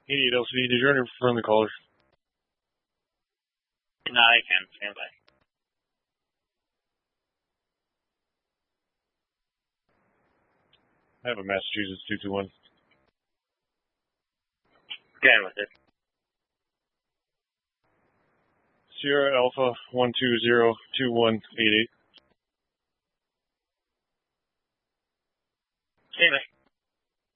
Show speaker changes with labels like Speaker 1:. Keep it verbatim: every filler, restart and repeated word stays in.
Speaker 1: eighty-eight L C D, did you confirm the caller?
Speaker 2: No, I can. Stand by.
Speaker 1: I have a Massachusetts two two one.
Speaker 2: Again with it.
Speaker 1: Sierra Alpha one two zero two one eight eight.
Speaker 2: Stand by.